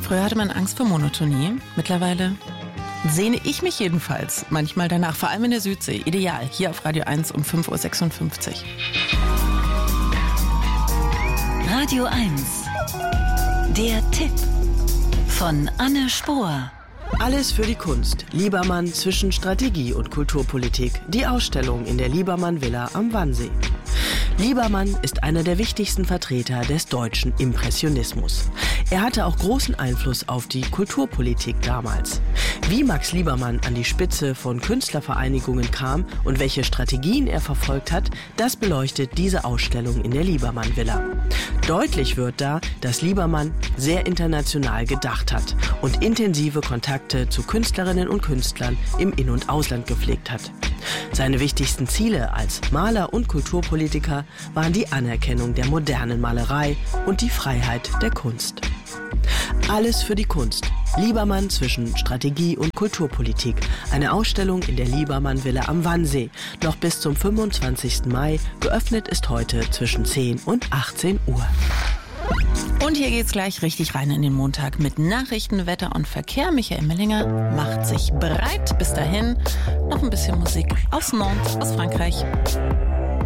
Früher hatte man Angst vor Monotonie. Mittlerweile sehne ich mich jedenfalls manchmal danach, vor allem in der Südsee. Ideal, hier auf Radio 1 um 5.56 Uhr. Radio 1, der Tipp von Anne Spohr. Alles für die Kunst. Liebermann zwischen Strategie und Kulturpolitik. Die Ausstellung in der Liebermann Villa am Wannsee. Liebermann ist einer der wichtigsten Vertreter des deutschen Impressionismus. Er hatte auch großen Einfluss auf die Kulturpolitik damals. Wie Max Liebermann an die Spitze von Künstlervereinigungen kam und welche Strategien er verfolgt hat, das beleuchtet diese Ausstellung in der Liebermann Villa. Deutlich wird da, dass Liebermann sehr international gedacht hat und intensive Kontakte zu Künstlerinnen und Künstlern im In- und Ausland gepflegt hat. Seine wichtigsten Ziele als Maler und Kulturpolitiker waren die Anerkennung der modernen Malerei und die Freiheit der Kunst. Alles für die Kunst. Liebermann zwischen Strategie und Kulturpolitik. Eine Ausstellung in der Liebermann Villa am Wannsee. Noch bis zum 25. Mai. Geöffnet ist heute zwischen 10 und 18 Uhr. Und hier geht's gleich richtig rein in den Montag mit Nachrichten, Wetter und Verkehr. Michael Mellinger macht sich bereit. Bis dahin noch ein bisschen Musik aus Nantes, aus Frankreich.